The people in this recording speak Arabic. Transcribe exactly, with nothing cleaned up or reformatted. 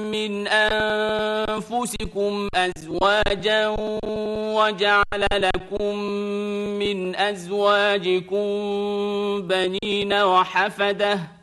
من أنفسكم أزواجا وجعل لكم من أزواجكم بنين وحفدة